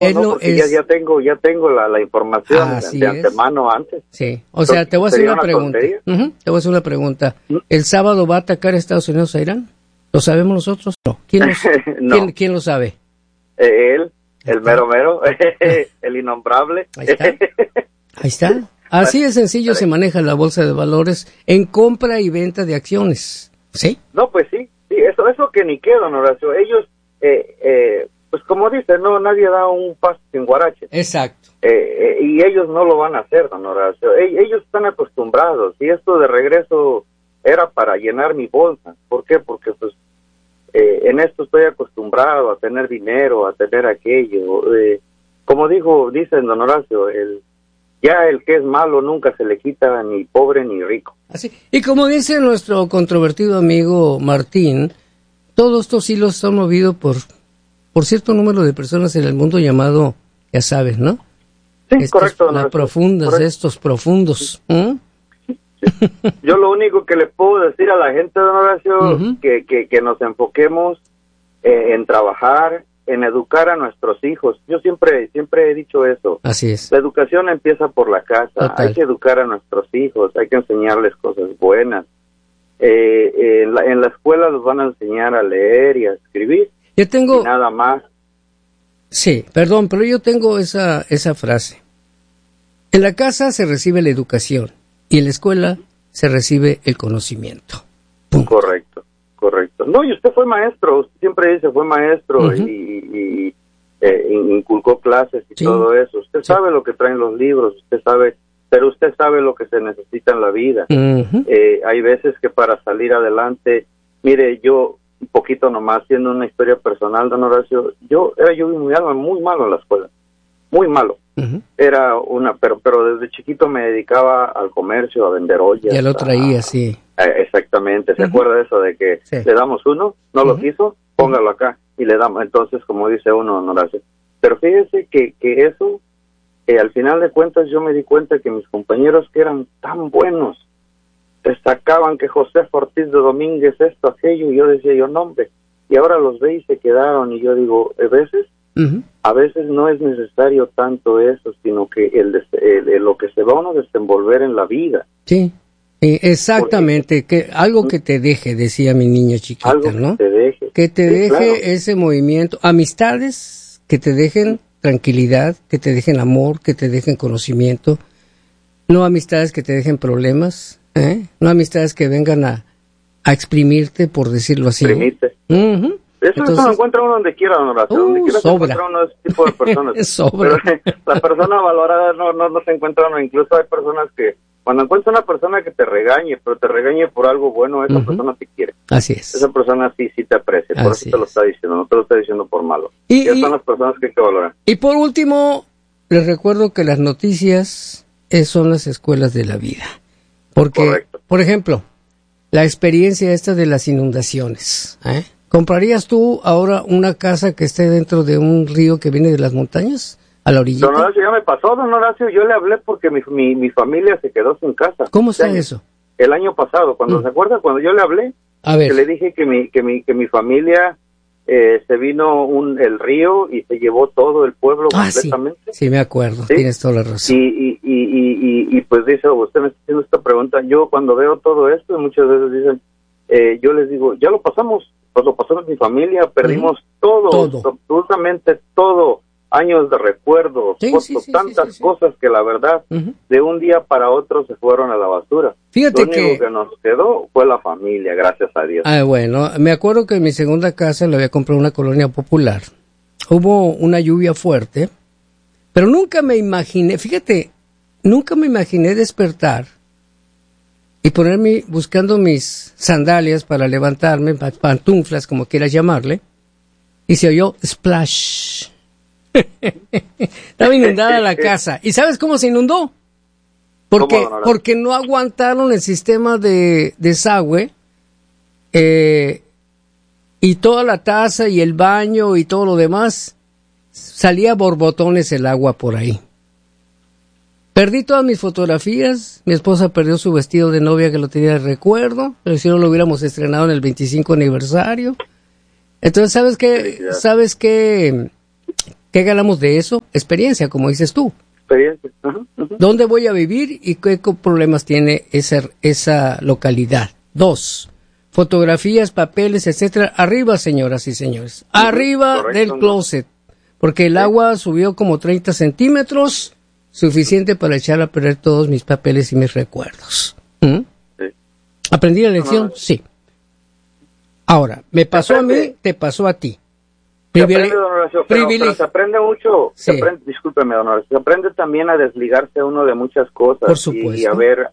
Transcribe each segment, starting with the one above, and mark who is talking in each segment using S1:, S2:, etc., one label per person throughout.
S1: porque ya tengo la información de antemano antes.
S2: Sí, o sea, te voy a hacer una pregunta. Te voy a hacer una pregunta. ¿El sábado va a atacar Estados Unidos a Irán? ¿Lo sabemos nosotros? No.
S1: No.
S2: ¿Quién lo sabe?
S1: Él, el mero, el innombrable.
S2: Ahí está. Así de sencillo se maneja la bolsa de valores en compra y venta de acciones. ¿Sí?
S1: No, pues sí, eso que ni queda, don Horacio. Ellos, pues como dicen, no, nadie da un paso sin guarache.
S2: Exacto.
S1: Y ellos no lo van a hacer, don Horacio. Ellos están acostumbrados, y esto de regreso era para llenar mi bolsa. ¿Por qué? Porque pues en esto estoy acostumbrado a tener dinero, a tener aquello. Como dicen, don Horacio, el que es malo nunca se le quita ni pobre ni rico.
S2: Así. Y como dice nuestro controvertido amigo Martín, todos estos hilos son movidos por cierto número de personas en el mundo llamado, ya sabes, ¿no?
S1: Sí, correcto.
S2: Las profundas, correcto. Estos profundos.
S1: Sí. Yo lo único que le puedo decir a la gente, don Horacio, que nos enfoquemos en trabajar, en educar a nuestros hijos. Yo siempre he dicho eso.
S2: Así es.
S1: La educación empieza por la casa. Total. Hay que educar a nuestros hijos, hay que enseñarles cosas buenas. En la escuela los van a enseñar a leer y a escribir.
S2: Yo tengo...
S1: Y nada más.
S2: Sí, perdón, pero yo tengo esa frase. En la casa se recibe la educación y en la escuela se recibe el conocimiento. Punto.
S1: Correcto. No, y usted fue maestro, usted siempre dice fue maestro y inculcó clases y todo eso. Usted sabe lo que traen los libros, pero usted sabe lo que se necesita en la vida. Hay veces que para salir adelante, mire, yo un poquito nomás, siendo una historia personal, don Horacio, yo muy malo en la escuela, muy malo. Era pero desde chiquito me dedicaba al comercio, a vender ollas.
S2: Ya lo traía, sí.
S1: Exactamente, ¿se acuerda de eso de que le damos uno, no lo quiso, póngalo acá y le damos? Entonces, como dice uno, don Horacio. Pero fíjese que eso, al final de cuentas yo me di cuenta que mis compañeros que eran tan buenos, destacaban que José Ortiz de Domínguez esto, aquello, y yo decía, no hombre, y ahora los ve y se quedaron, y yo digo, a veces no es necesario tanto eso, sino que lo que se va uno a desenvolver en la vida.
S2: Sí, exactamente, algo que te deje, decía mi niña chiquita,
S1: algo
S2: ¿no?
S1: Que
S2: te deje ese movimiento, amistades que te dejen tranquilidad, que te dejen amor, que te dejen conocimiento, no amistades que te dejen problemas, no amistades que vengan a exprimirte, por decirlo así.
S1: Exprimirte. Eso lo encuentra uno donde quiera, don Horacio. Donde quiera se encuentra uno de ese tipo de personas.
S2: Sobra.
S1: Pero la persona valorada no se encuentra uno. Incluso hay personas que, cuando encuentras una persona que te regañe, pero te regañe por algo bueno, esa persona te quiere.
S2: Así es.
S1: Esa persona sí te aprecia, por eso te lo está diciendo, no te lo está diciendo por malo. Y esas son las personas que hay que valorar.
S2: Y por último, les recuerdo que las noticias son las escuelas de la vida. Porque, correcto. Por ejemplo, la experiencia esta de las inundaciones, ¿comprarías tú ahora una casa que esté dentro de un río que viene de las montañas, a la orillita?
S1: Don Horacio, ya me pasó, don Horacio, yo le hablé porque mi familia se quedó sin casa.
S2: ¿Cómo está eso?
S1: El año pasado, ¿se acuerda? Cuando yo le hablé, que le dije que mi familia se vino el río y se llevó todo el pueblo completamente.
S2: Sí, me acuerdo, ¿sí? Tienes toda la razón.
S1: Y pues dice, usted me está haciendo esta pregunta, yo cuando veo todo esto, muchas veces dicen, yo les digo, ya lo pasamos mi familia, perdimos todo, absolutamente todo, años de recuerdos, tantas cosas que la verdad, de un día para otro se fueron a la basura.
S2: Fíjate
S1: Lo único que nos quedó fue la familia, gracias a Dios.
S2: Bueno, me acuerdo que en mi segunda casa la había comprado una colonia popular. Hubo una lluvia fuerte, pero nunca me imaginé despertar y ponerme buscando mis sandalias para levantarme, pantuflas, como quieras llamarle, y se oyó splash. Estaba inundada la casa. ¿Y sabes cómo se inundó? Porque no aguantaron el sistema de desagüe, y toda la taza y el baño y todo lo demás, salía borbotones el agua por ahí. Perdí todas mis fotografías, mi esposa perdió su vestido de novia que lo tenía de recuerdo, pero si no lo hubiéramos estrenado en el 25 aniversario. Entonces, ¿sabes qué ¿Qué ganamos de eso? Experiencia, como dices tú.
S1: Experiencia.
S2: ¿Dónde voy a vivir y qué problemas tiene esa localidad? 2, fotografías, papeles, etcétera. Arriba, señoras y señores. Arriba del closet. Porque el agua subió como 30 centímetros, suficiente para echar a perder todos mis papeles y mis recuerdos. Sí. ¿Aprendí la lección? Sí. Ahora, me pasó a mí, te pasó a ti.
S1: Se aprende mucho, sí. Discúlpeme, don Horacio, se aprende también a desligarse uno de muchas cosas.
S2: Por supuesto.
S1: Y a ver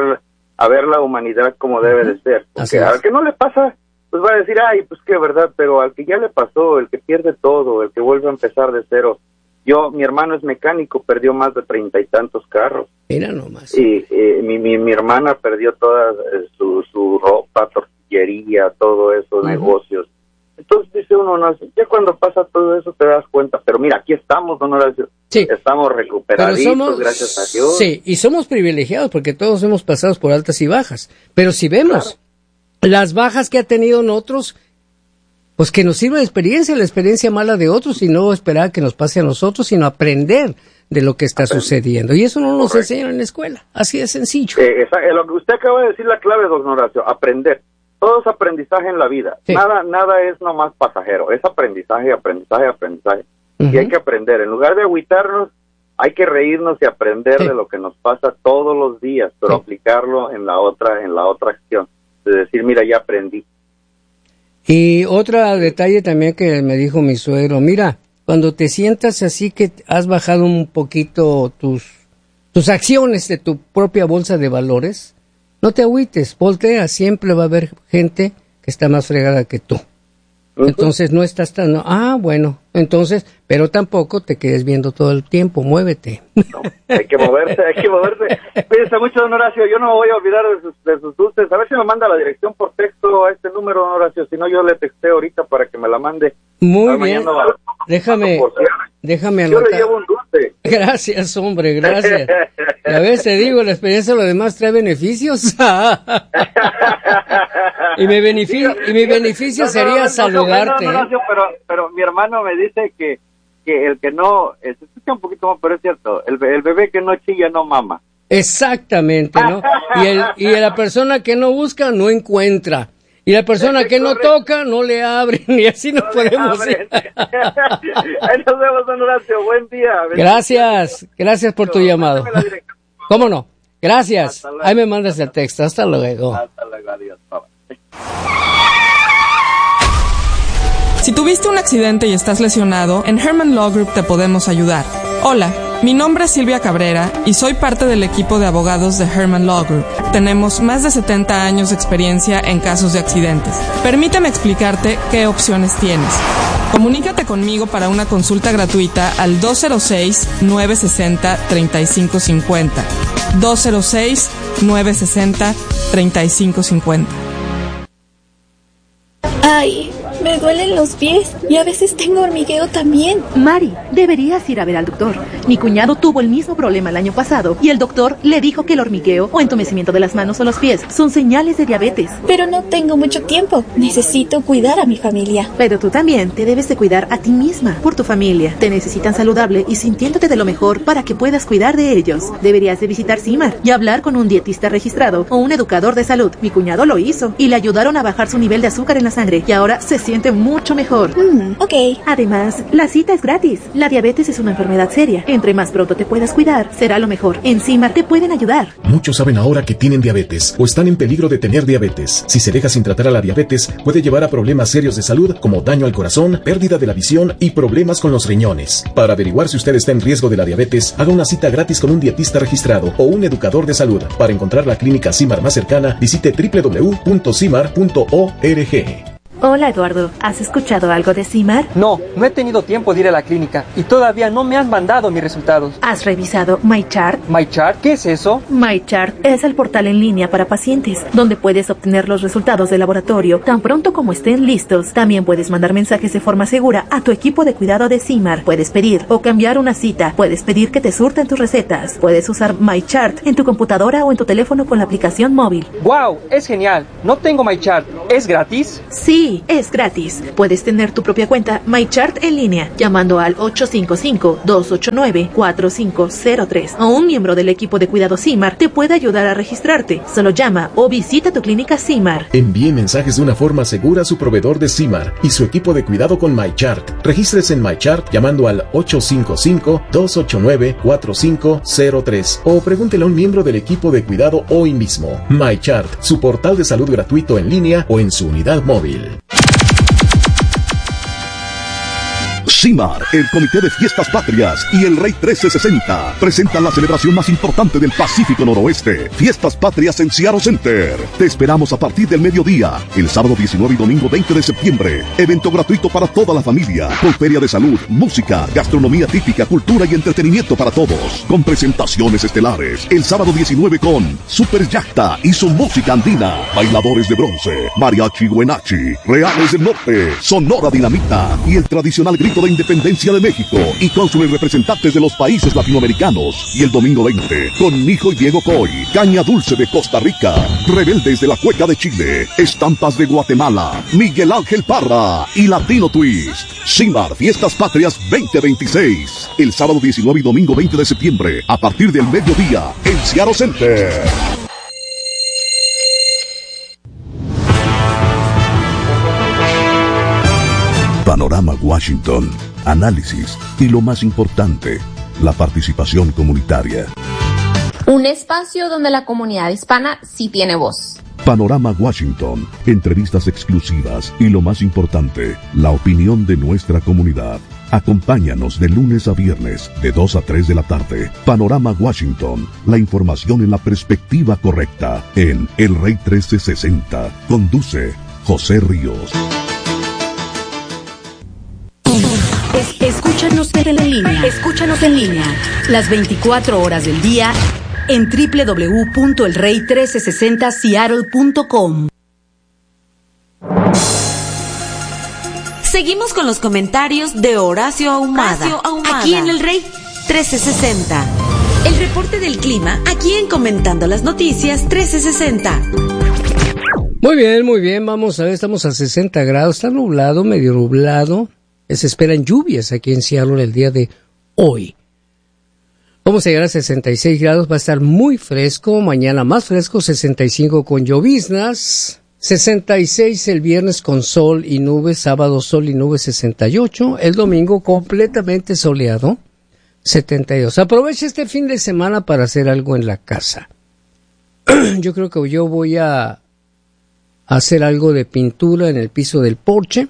S1: la humanidad como debe de ser. Porque al que no le pasa, pues va a decir, ay, pues qué verdad, pero al que ya le pasó, el que pierde todo, el que vuelve a empezar de cero. Mi hermano es mecánico, perdió más de 30 y tantos carros.
S2: Mira nomás.
S1: Y mi hermana perdió toda su ropa, tortillería, todo eso, negocios. Entonces dice uno, no, ya cuando pasa todo eso te das cuenta, pero mira, aquí estamos, don Horacio, sí. Estamos recuperaditos, gracias a Dios.
S2: Sí, y somos privilegiados porque todos hemos pasado por altas y bajas, pero si vemos las bajas que ha tenido en otros, pues que nos sirva de experiencia, la experiencia mala de otros, y no esperar que nos pase a nosotros, sino aprender de lo que está sucediendo. Y eso no nos enseñan en la escuela, así de sencillo.
S1: Lo que usted acaba de decir, la clave, don Horacio, aprender. Todo es aprendizaje en la vida. Sí. Nada es nomás pasajero. Es aprendizaje. Y hay que aprender. En lugar de agüitarnos, hay que reírnos y aprender de lo que nos pasa todos los días, pero aplicarlo en la otra acción. De decir, mira, ya aprendí.
S2: Y otro detalle también que me dijo mi suegro, mira, cuando te sientas así que has bajado un poquito tus acciones de tu propia bolsa de valores, no te agüites, voltea, siempre va a haber gente que está más fregada que tú. Entonces no estás tan... bueno, entonces, pero tampoco te quedes viendo todo el tiempo, muévete.
S1: No, hay que moverse. Cuídense mucho, don Horacio, yo no me voy a olvidar de sus dulces. A ver si me manda la dirección por texto a este número, don Horacio, si no yo le texteo ahorita para que me la mande.
S2: Muy bien, déjame anotar.
S1: Yo le llevo un dulce.
S2: Gracias, hombre, gracias. A veces te digo, la experiencia de lo demás trae beneficios. y mi beneficio sería saludarte.
S1: No, pero mi hermano me dice que el que no, se escucha un poquito más, pero es cierto, el bebé que no chilla no mama.
S2: Exactamente, ¿no? Y la persona que no busca no encuentra. Y la persona que no toca, no le abren, y así no podemos ir.
S1: Ahí nos vemos, don Horacio, buen día.
S2: Gracias por tu llamado. ¿Cómo no? Gracias. Ahí me mandas el texto, hasta luego.
S1: Hasta luego, adiós. Bye.
S3: Si tuviste un accidente y estás lesionado, en Herman Law Group te podemos ayudar. Hola, mi nombre es Silvia Cabrera y soy parte del equipo de abogados de Herman Law Group. Tenemos más de 70 años de experiencia en casos de accidentes. Permíteme explicarte qué opciones tienes. Comunícate conmigo para una consulta gratuita al 206-960-3550. 206-960-3550.
S4: Ay, me duelen los pies y a veces tengo hormigueo también.
S5: Mari, deberías ir a ver al doctor. Mi cuñado tuvo el mismo problema el año pasado y el doctor le dijo que el hormigueo o entumecimiento de las manos o los pies son señales de diabetes.
S4: Pero no tengo mucho tiempo. Necesito cuidar a mi familia.
S5: Pero tú también te debes de cuidar a ti misma, por tu familia. Te necesitan saludable y sintiéndote de lo mejor para que puedas cuidar de ellos. Deberías de visitar CIMAR y hablar con un dietista registrado o un educador de salud. Mi cuñado lo hizo y le ayudaron a bajar su nivel de azúcar en la sangre y ahora se siente mucho mejor.
S4: Ok.
S5: Además, la cita es gratis. La diabetes es una enfermedad seria. Entre más pronto te puedas cuidar, será lo mejor. En CIMAR te pueden ayudar.
S6: Muchos saben ahora que tienen diabetes o están en peligro de tener diabetes. Si se deja sin tratar a la diabetes, puede llevar a problemas serios de salud como daño al corazón, pérdida de la visión y problemas con los riñones. Para averiguar si usted está en riesgo de la diabetes, haga una cita gratis con un dietista registrado o un educador de salud. Para encontrar la clínica CIMAR más cercana, visite www.cimar.org.
S5: Hola Eduardo, ¿has escuchado algo de CIMAR?
S7: No he tenido tiempo de ir a la clínica y todavía no me han mandado mis resultados.
S5: ¿Has revisado MyChart?
S7: ¿MyChart? ¿Qué es eso?
S5: MyChart es el portal en línea para pacientes, donde puedes obtener los resultados de laboratorio tan pronto como estén listos. También puedes mandar mensajes de forma segura a tu equipo de cuidado de CIMAR. Puedes pedir o cambiar una cita. Puedes pedir que te surtan tus recetas. Puedes usar MyChart en tu computadora o en tu teléfono con la aplicación móvil.
S7: ¡Wow! Es genial. No tengo MyChart. ¿Es gratis?
S5: Sí. Sí, es gratis. Puedes tener tu propia cuenta MyChart en línea llamando al 855-289-4503. O un miembro del equipo de cuidado CIMAR te puede ayudar a registrarte. Solo llama o visita tu clínica CIMAR.
S6: Envíe mensajes de una forma segura a su proveedor de CIMAR y su equipo de cuidado con MyChart. Regístrese en MyChart llamando al 855-289-4503 o pregúntele a un miembro del equipo de cuidado hoy mismo. MyChart, su portal de salud gratuito en línea o en su unidad móvil.
S8: CIMAR, el Comité de Fiestas Patrias y el Rey 1360 presentan la celebración más importante del Pacífico Noroeste, Fiestas Patrias en Seattle Center. Te esperamos a partir del mediodía, el sábado 19 y domingo 20 de septiembre. Evento gratuito para toda la familia, con feria de salud, música, gastronomía típica, cultura y entretenimiento para todos, con presentaciones estelares. El sábado 19 con Super Yacta y su música andina, bailadores de bronce, mariachi Huenachi, Reales del Norte, Sonora Dinamita y el tradicional grito de Independencia de México y cónsules representantes de los países latinoamericanos. Y el domingo 20 con Mijo y Diego Coy, Caña Dulce de Costa Rica, Rebeldes de la Cueca de Chile, Estampas de Guatemala, Miguel Ángel Parra y Latino Twist. CIMAR Fiestas Patrias 2026, el sábado 19 y domingo 20 de septiembre a partir del mediodía en Seattle Center. Panorama Washington, análisis y lo más importante, la participación comunitaria.
S9: Un espacio donde la comunidad hispana sí tiene voz.
S8: Panorama Washington, entrevistas exclusivas y lo más importante, la opinión de nuestra comunidad. Acompáñanos de lunes a viernes, de 2 a 3 de la tarde. Panorama Washington, la información en la perspectiva correcta, en El Rey 1360. Conduce José Ríos.
S10: Escúchanos en línea. Escúchanos en línea. Las 24 horas del día en www.elrey1360seattle.com.
S11: Seguimos con los comentarios de Horacio Ahumada. Aquí en El Rey 1360. El reporte del clima, aquí en Comentando las Noticias 1360.
S2: Muy bien, vamos a ver, estamos a 60 grados, está nublado, medio nublado. Se esperan lluvias aquí en Seattle el día de hoy. Vamos a llegar a 66 grados, va a estar muy fresco, mañana más fresco, 65 con lloviznas, 66 el viernes con sol y nubes, sábado sol y nubes 68, el domingo completamente soleado, 72. Aprovecha este fin de semana para hacer algo en la casa. Yo creo que yo voy a hacer algo de pintura en el piso del porche.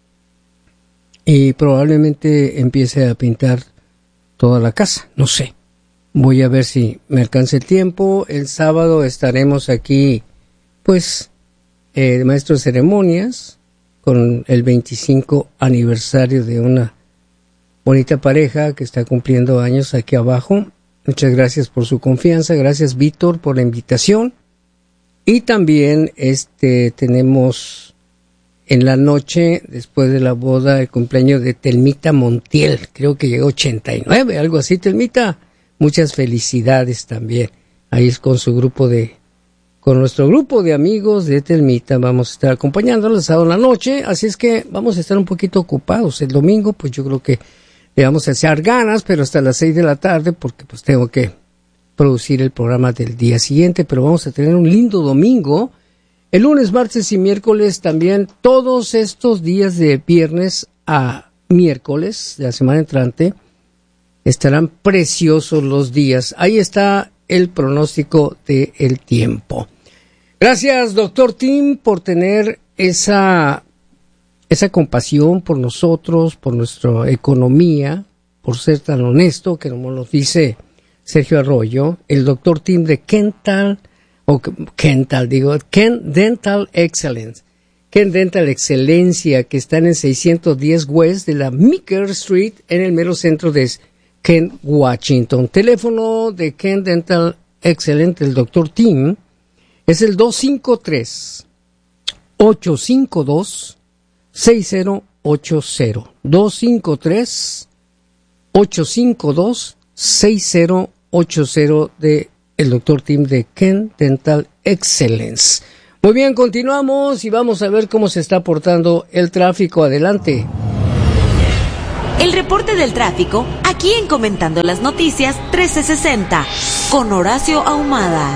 S2: Y probablemente empiece a pintar toda la casa, no sé. Voy a ver si me alcanza el tiempo. El sábado estaremos aquí, pues, de maestro de ceremonias, con el 25 aniversario de una bonita pareja que está cumpliendo años aquí abajo. Muchas gracias por su confianza, gracias Víctor por la invitación. Y también tenemos en la noche, después de la boda, el cumpleaños de Telmita Montiel, creo que llegó 89, algo así. Telmita, muchas felicidades también. Ahí es con nuestro grupo de amigos de Telmita, vamos a estar acompañándolos el sábado en la noche, así es que vamos a estar un poquito ocupados. El domingo, pues yo creo que le vamos a echar ganas, pero hasta las 6 de la tarde, porque pues tengo que producir el programa del día siguiente, pero vamos a tener un lindo domingo. El lunes, martes y miércoles también, todos estos días de viernes a miércoles de la semana entrante, estarán preciosos los días. Ahí está el pronóstico del tiempo. Gracias, doctor Tim, por tener esa compasión por nosotros, por nuestra economía, por ser tan honesto, que como nos dice Sergio Arroyo, el doctor Tim de Kent Dental Excellence. Kent Dental Excelencia, que está en el 610 West de la Meeker Street, en el mero centro de Kent, Washington. Teléfono de Kent Dental Excellence, el Dr. Tim, es el 253-852-6080. 253-852-6080 de el Dr. Tim de Kent Dental Excellence. Muy bien, continuamos y vamos a ver cómo se está portando el tráfico. Adelante.
S11: El reporte del tráfico, aquí en Comentando las Noticias 1360, con Horacio Ahumada.